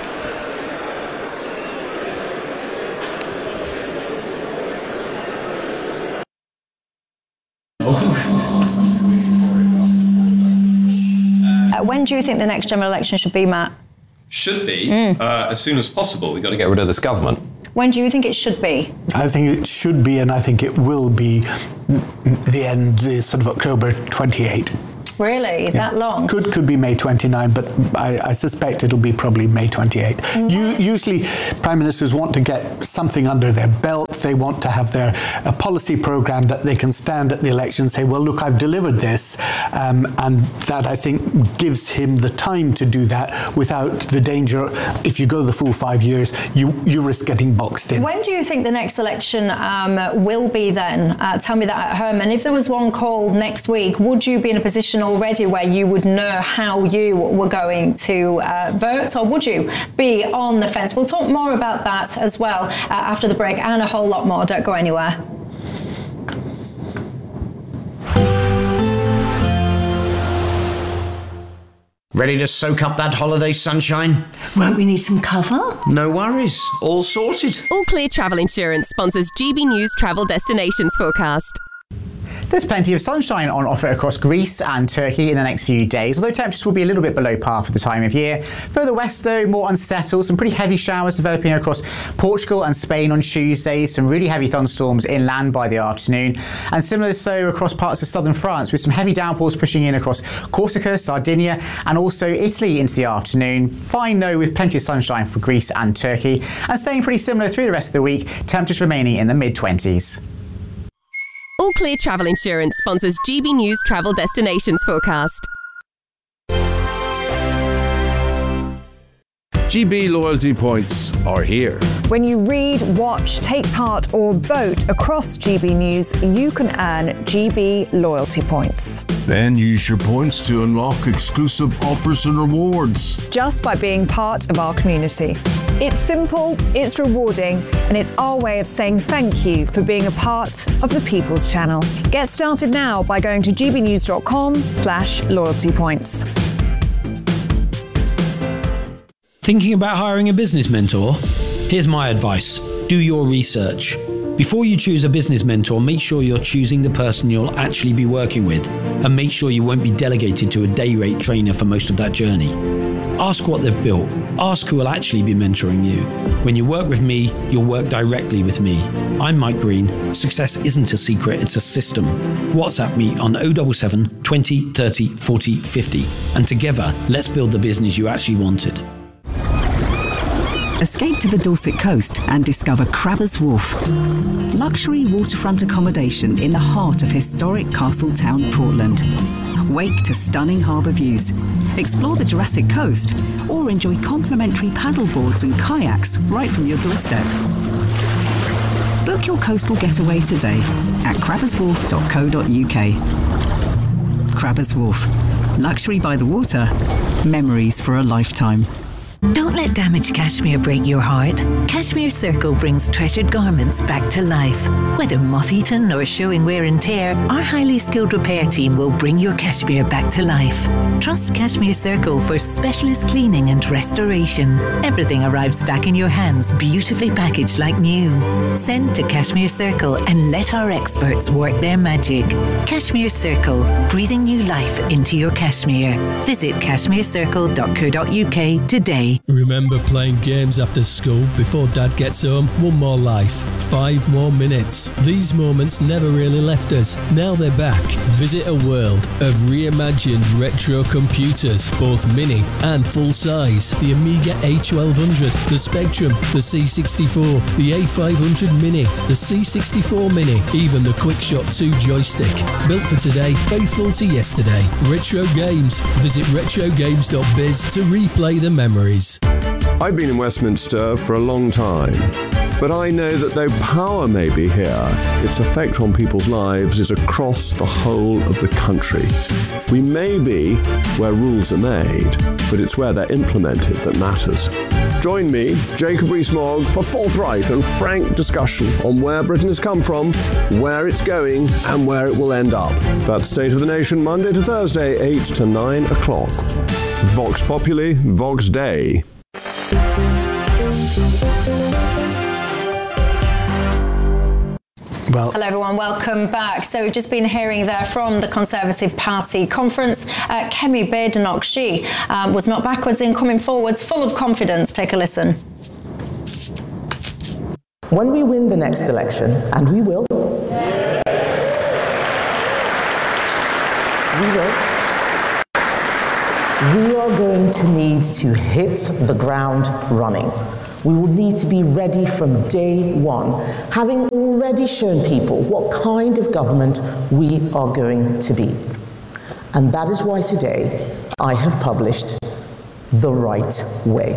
Uh, when do you think the next general election should be, Matt? Should be mm. uh, as soon as possible. We've got to get rid of this government. When do you think it should be? I think it should be, and I think it will be the end, the sort of October twenty-eighth. Really? Yeah. That long? Could could be May twenty-ninth, but I, I suspect it'll be probably May twenty-eighth. Mm-hmm. You, usually, prime ministers want to get something under their belt. They want to have their a policy programme that they can stand at the election and say, well, look, I've delivered this. Um, and that, I think, gives him the time to do that without the danger. If you go the full five years, you, you risk getting boxed in. When do you think the next election um, will be then? Uh, tell me that at home. And if there was one called next week, would you be in a position already where you would know how you were going to uh, vote, or would you be on the fence? We'll talk more about that as well uh, after the break, and a whole lot more. Don't go anywhere. Ready to soak up that holiday sunshine? Won't we need some cover? No worries, all sorted. All Clear Travel Insurance sponsors G B News Travel Destinations Forecast. There's plenty of sunshine on offer across Greece and Turkey in the next few days, although temperatures will be a little bit below par for the time of year. Further west, though, more unsettled. Some pretty heavy showers developing across Portugal and Spain on Tuesday. Some really heavy thunderstorms inland by the afternoon. And similar so across parts of southern France, with some heavy downpours pushing in across Corsica, Sardinia, and also Italy into the afternoon. Fine, though, with plenty of sunshine for Greece and Turkey. And staying pretty similar through the rest of the week, temperatures remaining in the mid-twenties. All Clear Travel Insurance sponsors G B News Travel Destinations Forecast. G B loyalty points are here. When you read, watch, take part or vote across G B News, you can earn G B loyalty points. Then use your points to unlock exclusive offers and rewards. Just by being part of our community. It's simple, it's rewarding, and it's our way of saying thank you for being a part of the People's Channel. Get started now by going to gbnews.com slash loyalty points. Thinking about hiring a business mentor? Here's my advice. Do your research. Before you choose a business mentor, make sure you're choosing the person you'll actually be working with, and make sure you won't be delegated to a day rate trainer for most of that journey. Ask what they've built. Ask who will actually be mentoring you. When you work with me, you'll work directly with me. I'm Mike Green. Success isn't a secret, it's a system. WhatsApp me on oh seven seven, twenty, thirty, forty, fifty. And together, let's build the business you actually wanted. Escape to the Dorset coast and discover Crabbers Wharf. Luxury waterfront accommodation in the heart of historic Castle Town, Portland. Wake to stunning harbour views. Explore the Jurassic Coast or enjoy complimentary paddle boards and kayaks right from your doorstep. Book your coastal getaway today at crabbers wharf dot co dot uk. Crabbers Wharf. Luxury by the water. Memories for a lifetime. Don't let damaged cashmere break your heart. Cashmere Circle brings treasured garments back to life. Whether moth-eaten or showing wear and tear, our highly skilled repair team will bring your cashmere back to life. Trust Cashmere Circle for specialist cleaning and restoration. Everything arrives back in your hands, beautifully packaged like new. Send to Cashmere Circle and let our experts work their magic. Cashmere Circle, breathing new life into your cashmere. Visit cashmere circle dot co dot uk today. Party. Remember playing games after school before Dad gets home? One more life, five more minutes. These moments never really left us. Now they're back. Visit a world of reimagined retro computers, both mini and full size. The Amiga A twelve hundred, the Spectrum, the C sixty-four, the A five hundred Mini, the C sixty-four Mini, even the QuickShot two joystick. Built for today, faithful to yesterday. Retro Games. Visit retro games dot biz to replay the memories. I've been in Westminster for a long time, but I know that though power may be here, its effect on people's lives is across the whole of the country. We may be where rules are made, but it's where they're implemented that matters. Join me, Jacob Rees-Mogg, for forthright and frank discussion on where Britain has come from, where it's going, and where it will end up. That's State of the Nation, Monday to Thursday, eight to nine o'clock. Vox Populi, Vox Dei. Well, hello everyone, welcome back. So we've just been hearing there from the Conservative Party conference. Uh, Kemi Badenoch, she um, was not backwards in coming forwards, full of confidence. Take a listen. When we win the next election, and we will, we will, we are going to need to hit the ground running. We will need to be ready from day one, having already shown people what kind of government we are going to be. And that is why today I have published The Right Way.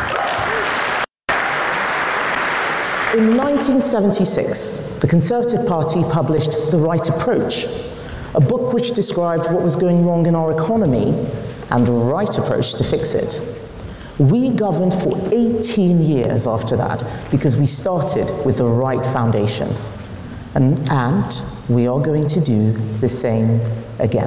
In nineteen seventy-six, the Conservative Party published The Right Approach, a book which described what was going wrong in our economy and the right approach to fix it. We governed for eighteen years after that because we started with the right foundations. And, and we are going to do the same again.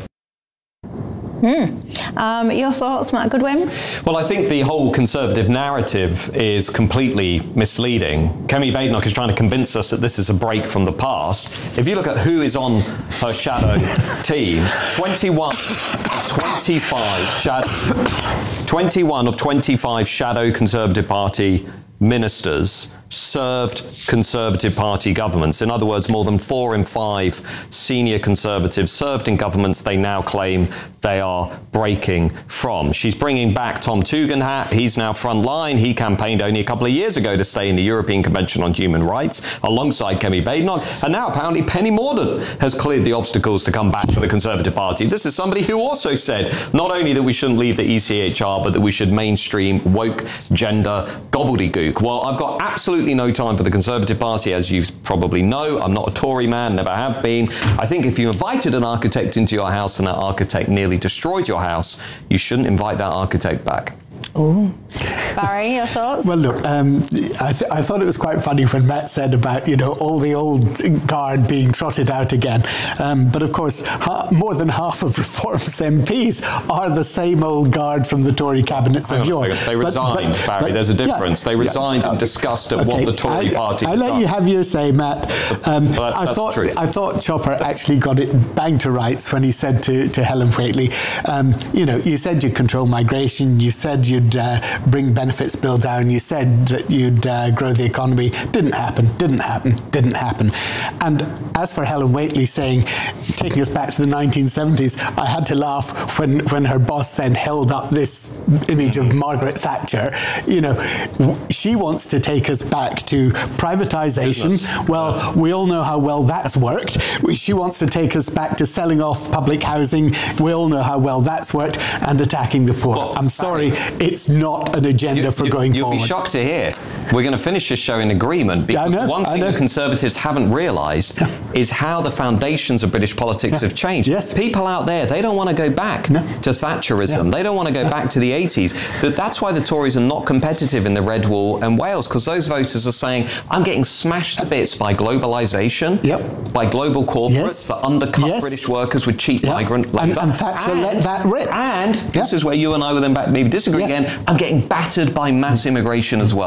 Hmm. Um, your thoughts, Matt Goodwin? Well, I think the whole Conservative narrative is completely misleading. Kemi Badenoch is trying to convince us that this is a break from the past. If you look at who is on her shadow team, twenty-one of twenty-five shadow, twenty-one of twenty-five shadow Conservative Party ministers served Conservative Party governments. In other words, more than four in five senior Conservatives served in governments they now claim they are breaking from. She's bringing back Tom Tugendhat. He's now front line. He campaigned only a couple of years ago to stay in the European Convention on Human Rights alongside Kemi Badenoch. And now apparently Penny Mordaunt has cleared the obstacles to come back to the Conservative Party. This is somebody who also said not only that we shouldn't leave the E C H R, but that we should mainstream woke gender gobbledygook. Well, I've got absolutely no time for the Conservative Party, as you probably know. I'm not a Tory man, never have been. I think if you invited an architect into your house and that architect nearly destroyed your house, you shouldn't invite that architect back. Oh, Barry, your thoughts? Well, look, um, I, th- I thought it was quite funny when Matt said about, you know, all the old guard being trotted out again. Um, but of course, ha- more than half of Reform's M Ps are the same old guard from the Tory cabinets of yore. They resigned, but, but, Barry. But, There's a difference. Yeah, they resigned yeah, in disgust at okay, what the Tory I, party. I let done. you have your say, Matt. Um, that, I thought I thought Chopper actually got it bang to rights when he said to, to Helen Whately, um, you know, you said you'd control migration. You said you'd Uh, bring benefits bill down. You said that you'd uh, grow the economy. Didn't happen, didn't happen, didn't happen. And as for Helen Whately saying, taking us back to the nineteen seventies, I had to laugh when, when her boss then held up this image of Margaret Thatcher. You know, she wants to take us back to privatization. Business. Well, yeah. we all know how well that's worked. She wants to take us back to selling off public housing. We all know how well that's worked, and attacking the poor. Well, I'm sorry, Barry, it's not an agenda you, for you, going you'll forward. You'll be shocked to hear we're going to finish this show in agreement, because yeah, know, one thing the Conservatives haven't realised yeah. is how the foundations of British politics yeah. have changed. Yes. People out there, they don't want to go back no. to Thatcherism. Yeah. They don't want to go yeah. back to the eighties. That, that's why the Tories are not competitive in the Red Wall and Wales, because those voters are saying, I'm getting smashed to bits by globalisation, yep. by global corporates yes. that undercut yes. British workers with cheap yep. migrant labour. And, and Thatcher and, let that rip. And yep. this is where you and I will then back, maybe disagree yep. again, I'm getting battered by mass immigration as well. So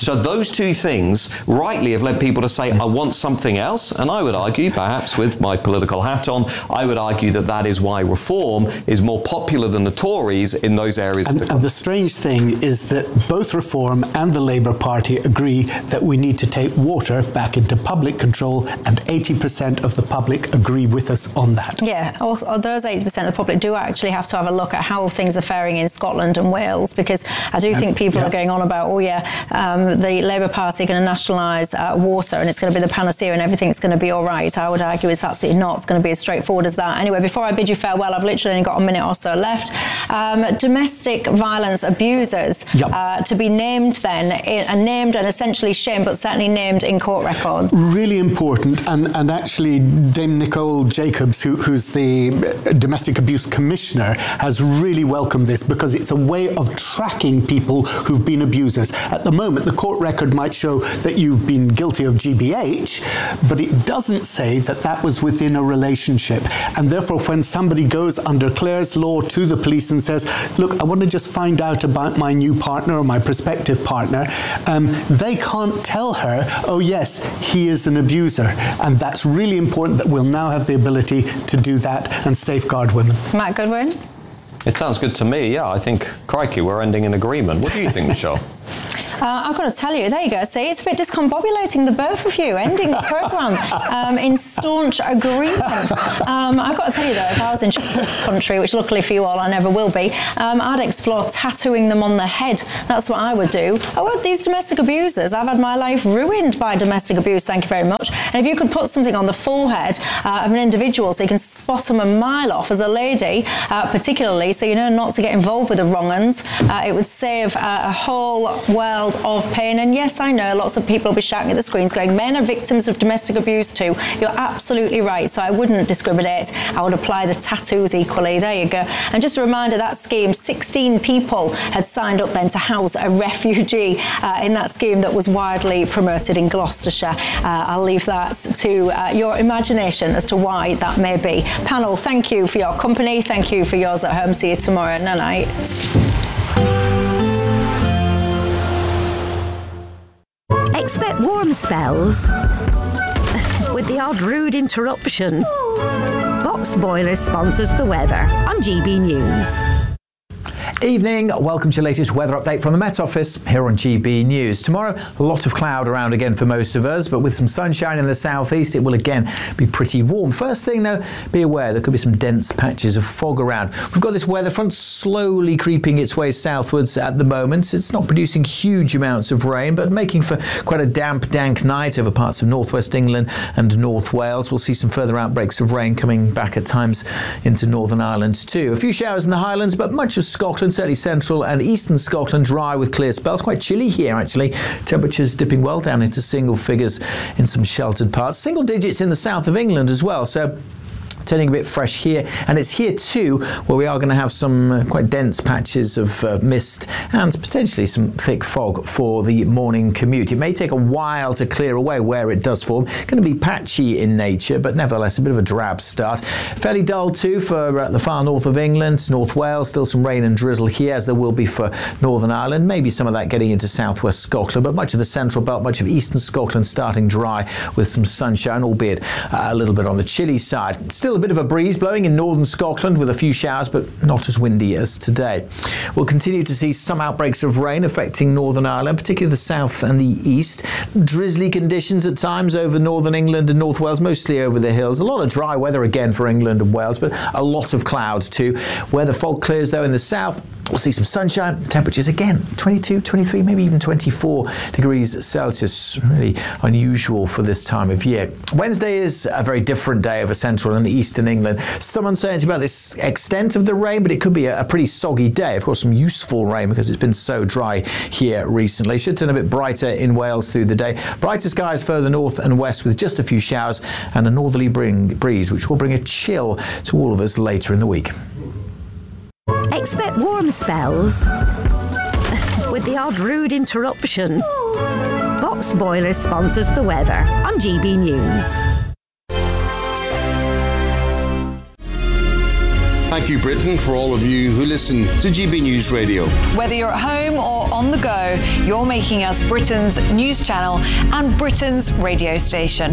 So those two things rightly have led people to say, I want something else. And I would argue, perhaps with my political hat on, I would argue that that is why Reform is more popular than the Tories in those areas. And, and the strange thing is that both Reform and the Labour Party agree that we need to take water back into public control, and eighty percent of the public agree with us on that. Yeah, or, or those eighty percent of the public do actually have to have a look at how things are faring in Scotland and Wales, because I do think people yeah. are going on about, oh yeah, um, the Labour Party are going to nationalise uh, water and it's going to be the panacea and everything's going to be all right. I would argue it's absolutely not. It's going to be as straightforward as that. Anyway, before I bid you farewell, I've literally only got a minute or so left. Um, domestic violence abusers yep. uh, to be named then, and named and essentially shamed, but certainly named in court records. Really important, and, and actually Dame Nicole Jacobs, who, who's the Domestic Abuse Commissioner, has really welcomed this because it's a way of tracking people who've been abusers. At the moment, the court record might show that you've been guilty of G B H, but it doesn't say that that was within a relationship. And therefore, when somebody goes under Clare's law to the police and says, look, I want to just find out about my new partner or my prospective partner, um, they can't tell her, oh yes, he is an abuser. And that's really important that we'll now have the ability to do that and safeguard women. Matt Goodwin? It sounds good to me, yeah. I think, crikey, we're ending in agreement. What do you think, Michelle? Uh, I've got to tell you, there you go. See, it's a bit discombobulating, the both of you, ending the programme um, in staunch agreement. Um, I've got to tell you, though, if I was in this country, which luckily for you all I never will be, um, I'd explore tattooing them on the head. That's what I would do. Oh, well, these domestic abusers, I've had my life ruined by domestic abuse, thank you very much. And if you could put something on the forehead uh, of an individual so you can spot them a mile off as a lady, uh, particularly, so you know not to get involved with the wrong uns, uh, it would save uh, a whole world of pain. And yes, I know lots of people will be shouting at the screens going, men are victims of domestic abuse too. You're absolutely right. So I wouldn't discriminate. I would apply the tattoos equally. There you go. And just a reminder, that scheme, sixteen people had signed up then to house a refugee uh, in that scheme that was widely promoted in Gloucestershire. Uh, I'll leave that to uh, your imagination as to why that may be. Panel, thank you for your company. Thank you for yours at home. See you tomorrow night. Expect warm spells with the odd rude interruption. Box Boilers sponsors the weather on G B News. Evening, welcome to your latest weather update from the Met Office here on G B News. Tomorrow, a lot of cloud around again for most of us, but with some sunshine in the southeast, it will again be pretty warm. First thing though, be aware there could be some dense patches of fog around. We've got this weather front slowly creeping its way southwards at the moment. It's not producing huge amounts of rain, but making for quite a damp, dank night over parts of northwest England and North Wales. We'll see some further outbreaks of rain coming back at times into Northern Ireland too. A few showers in the Highlands, but much of Scotland, certainly central and eastern Scotland, dry with clear spells. Quite chilly here actually. Temperatures dipping well down into single figures in some sheltered parts. Single digits in the south of England as well. So turning a bit fresh here, and it's here too where we are going to have some uh, quite dense patches of uh, mist and potentially some thick fog for the morning commute. It may take a while to clear away where it does form. It's going to be patchy in nature, but nevertheless a bit of a drab start. Fairly dull too for uh, the far north of England, North Wales. Still some rain and drizzle here, as there will be for Northern Ireland. Maybe some of that getting into southwest Scotland, but much of the central belt, much of eastern Scotland starting dry with some sunshine, albeit uh, a little bit on the chilly side. Still a bit of a breeze blowing in northern Scotland with a few showers, but not as windy as today. We'll continue to see some outbreaks of rain affecting Northern Ireland, particularly the south and the east. Drizzly conditions at times over northern England and North Wales, mostly over the hills. A lot of dry weather again for England and Wales, but a lot of clouds too. Where the fog clears though in the south, we'll see some sunshine. Temperatures again twenty-two, twenty-three, maybe even twenty-four degrees Celsius. Really unusual for this time of year. Wednesday is a very different day over central and eastern England. Some uncertainty about this extent of the rain, but it could be a, a pretty soggy day. Of course, some useful rain because it's been so dry here recently. Should turn a bit brighter in Wales through the day. Brighter skies further north and west with just a few showers and a northerly bring, breeze, which will bring a chill to all of us later in the week. Expect warm spells with the odd rude interruption. Box Boilers sponsors the weather on G B News. Thank you, Britain, for all of you who listen to G B News Radio. Whether you're at home or on the go, you're making us Britain's news channel and Britain's radio station.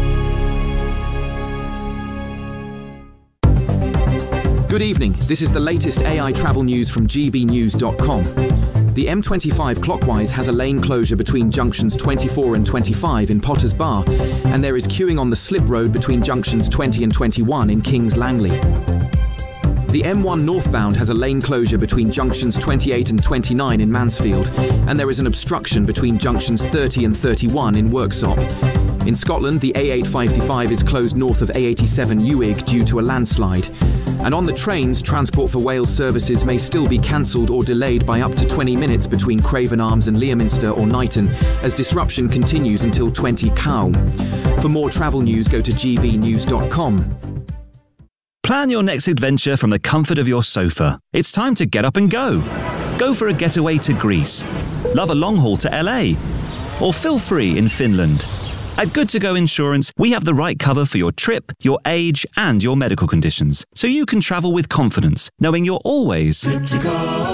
Good evening. This is the latest A I travel news from G B news dot com. The M twenty-five clockwise has a lane closure between junctions twenty-four and twenty-five in Potters Bar, and there is queuing on the slip road between junctions twenty and twenty-one in Kings Langley. The M one northbound has a lane closure between junctions twenty-eight and twenty-nine in Mansfield, and there is an obstruction between junctions thirty and thirty-one in Worksop. In Scotland, the A eight fifty-five is closed north of A eighty-seven Uig due to a landslide. And on the trains, Transport for Wales services may still be cancelled or delayed by up to twenty minutes between Craven Arms and Leominster or Knighton, as disruption continues until twenty Cow. For more travel news, go to G B news dot com. Plan your next adventure from the comfort of your sofa. It's time to get up and go. Go for a getaway to Greece. Love a long haul to L A. Or feel free in Finland. At Good To Go Insurance, we have the right cover for your trip, your age, and your medical conditions, so you can travel with confidence, knowing you're always good to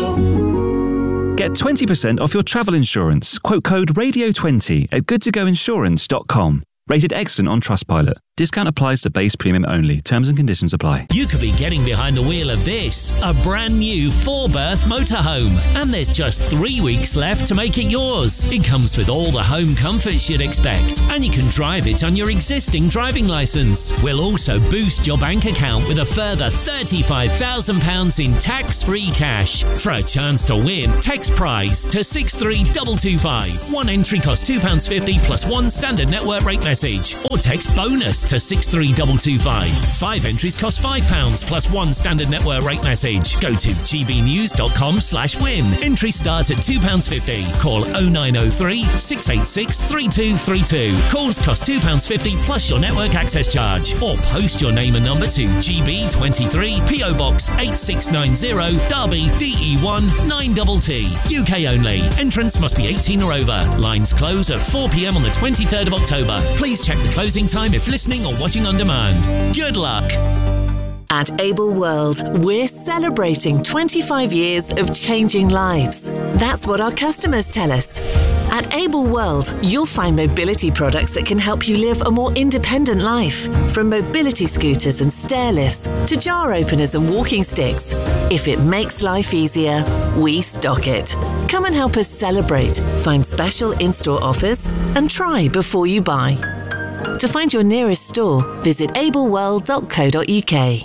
go. Get twenty percent off your travel insurance. Quote code radio twenty at good to go insurance dot com. Rated excellent on Trustpilot. Discount applies to base premium only. Terms and conditions apply. You could be getting behind the wheel of this, a brand new four-berth motorhome. And there's just three weeks left to make it yours. It comes with all the home comforts you'd expect. And you can drive it on your existing driving licence. We'll also boost your bank account with a further thirty-five thousand pounds in tax-free cash. For a chance to win, text prize to six three two two five. One entry costs two pounds fifty plus one standard network rate message. Or text bonus to six three two two five. Five entries cost five pounds plus one standard network rate message. Go to G B news dot com slash win. Entries start at two pounds fifty. Call oh nine oh three, six eight six, three two three two. Calls cost two pounds fifty plus your network access charge. Or post your name and number to G B twenty-three, P O Box eight six nine zero, Derby, D E one nine T T. U K only. Entrance must be eighteen or over. Lines close at four p.m. on the twenty-third of October. Please check the closing time if listening or watching on demand. Good luck. At Able World, we're celebrating twenty-five years of changing lives. That's what our customers tell us. At Able World, you'll find mobility products that can help you live a more independent life. From mobility scooters and stair lifts to jar openers and walking sticks. If it makes life easier, we stock it. Come and help us celebrate, find special in-store offers, and try before you buy. To find your nearest store, visit able world dot co dot U K.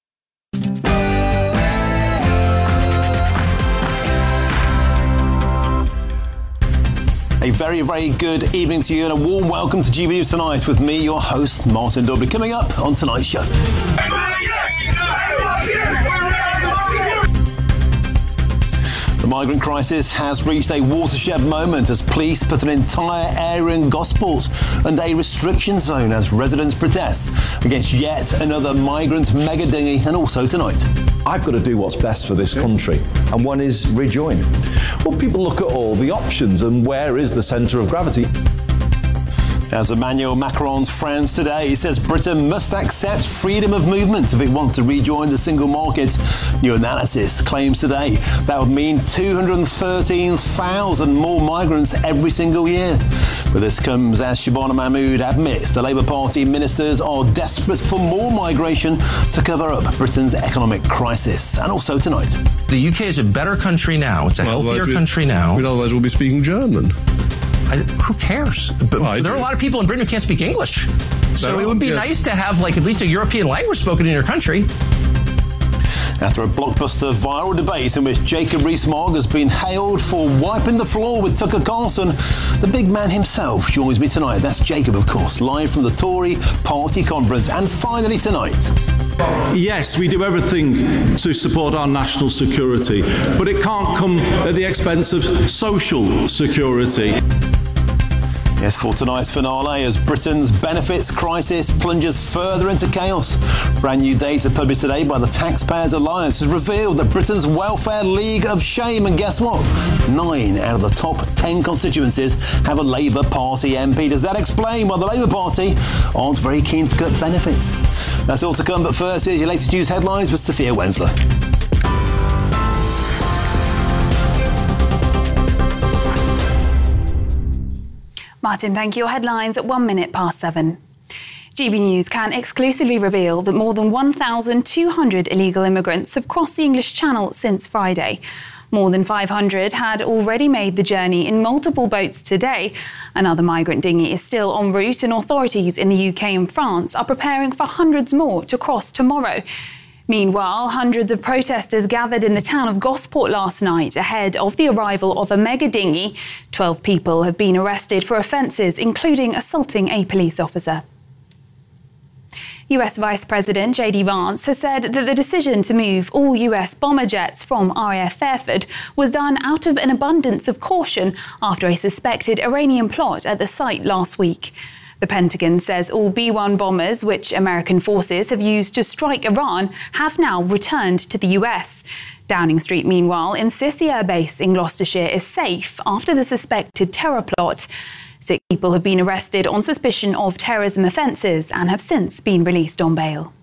A very, very good evening to you and a warm welcome to G B News Tonight with me, your host, Martin Dudley. Coming up on tonight's show. The migrant crisis has reached a watershed moment as police put an entire area in Gosport under a restriction zone as residents protest against yet another migrant mega dinghy, and also tonight. I've got to do what's best for this country, and one is rejoin. Well, people look at all the options and where is the centre of gravity. As Emmanuel Macron's France today says Britain must accept freedom of movement if it wants to rejoin the single market. New analysis claims today that would mean two hundred thirteen thousand more migrants every single year. But this comes as Shabana Mahmood admits the Labour Party ministers are desperate for more migration to cover up Britain's economic crisis. And also tonight. The U K is a better country now. It's a well, healthier we, country now. Otherwise we'll be speaking German. I, who cares? But well, there are a lot of people in Britain who can't speak English. So it would be yes. nice to have like at least a European language spoken in your country. After a blockbuster viral debate in which Jacob Rees-Mogg has been hailed for wiping the floor with Tucker Carlson, the big man himself joins me tonight. That's Jacob, of course, live from the Tory party conference. And finally tonight. Yes, we do everything to support our national security, but it can't come at the expense of social security. Yes, for tonight's finale, as Britain's benefits crisis plunges further into chaos. Brand new data published today by the Taxpayers Alliance has revealed that Britain's welfare league of shame, and guess what? Nine out of the top ten constituencies have a Labour Party M P. Does that explain why the Labour Party aren't very keen to cut benefits? That's all to come, but first, here's your latest news headlines with Sophia Wensler. Martin, thank you. Your headlines at one minute past seven. G B News can exclusively reveal that more than one thousand two hundred illegal immigrants have crossed the English Channel since Friday. More than five hundred had already made the journey in multiple boats today. Another migrant dinghy is still en route, and authorities in the U K and France are preparing for hundreds more to cross tomorrow. Meanwhile, hundreds of protesters gathered in the town of Gosport last night ahead of the arrival of a mega dinghy. Twelve people have been arrested for offences, including assaulting a police officer. U S Vice President J D Vance has said that the decision to move all U S bomber jets from R A F Fairford was done out of an abundance of caution after a suspected Iranian plot at the site last week. The Pentagon says all B one bombers, which American forces have used to strike Iran, have now returned to the U S. Downing Street, meanwhile, insists the air base in Gloucestershire is safe after the suspected terror plot. Six people have been arrested on suspicion of terrorism offences and have since been released on bail.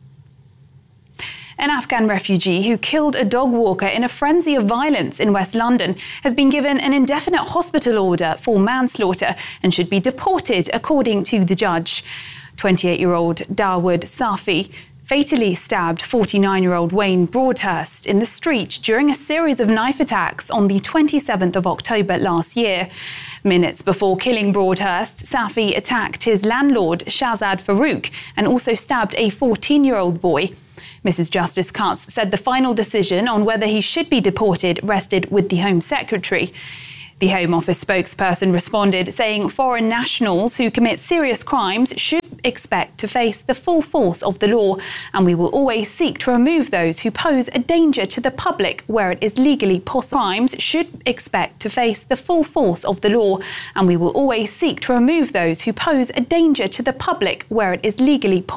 An Afghan refugee who killed a dog walker in a frenzy of violence in West London has been given an indefinite hospital order for manslaughter and should be deported, according to the judge. twenty-eight-year-old Dawood Safi fatally stabbed forty-nine-year-old Wayne Broadhurst in the street during a series of knife attacks on the twenty-seventh of October last year. Minutes before killing Broadhurst, Safi attacked his landlord, Shahzad Farouk, and also stabbed a fourteen-year-old boy. Missus Justice Cutts said the final decision on whether he should be deported rested with the Home Secretary. The Home Office spokesperson responded, saying foreign nationals who commit serious crimes should expect to face the full force of the law, and we will always seek to remove those who pose a danger to the public where it is legally possible. Crimes should expect to face the full force of the law, and we will always seek to remove those who pose a danger to the public where it is legally possible.